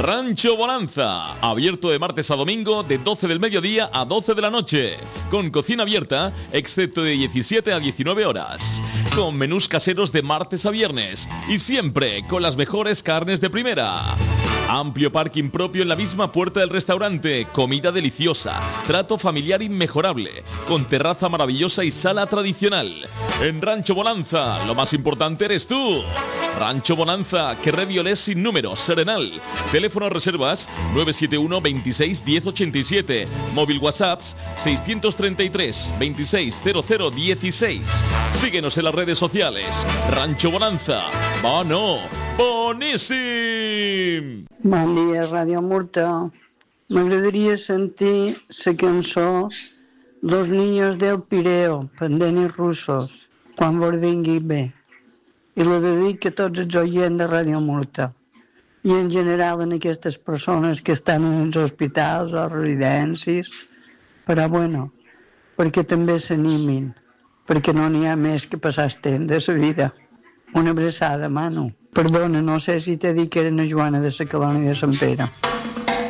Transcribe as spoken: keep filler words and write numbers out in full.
Rancho Bonanza, abierto de martes a domingo de doce del mediodía a doce de la noche, con cocina abierta, excepto de diecisiete a diecinueve horas, con menús caseros de martes a viernes y siempre con las mejores carnes de primera. Amplio parking propio en la misma puerta del restaurante, comida deliciosa, trato familiar inmejorable, con terraza maravillosa y sala tradicional. En Rancho Bonanza, lo más importante eres tú. Rancho Bonanza, Carrer Violet sin número, Serenal. Teléfono reservas nueve siete uno, veintiséis, diez ochenta y siete. Móvil WhatsApps seiscientos treinta y tres, veintiséis, cero cero dieciséis. Síguenos en las redes sociales. Rancho Bonanza. ¡Bueno! ¡Boníssim! Bon dia, Ràdio Murta. M'agradaria sentir la cançó Los niños del Pireo, Pendenis Russos, quan vos vingui bé. I la dedico a tots els oients de Ràdio Murta. I en general en aquestes persones que estan en els hospitals o residències. Però bueno, perquè també s'animin, perquè no n'hi ha més que passar el temps de la vida. Una abraçada, Manu. Perdona, no sé si t'he dit que era una Joana de la colònia de Sant Pere.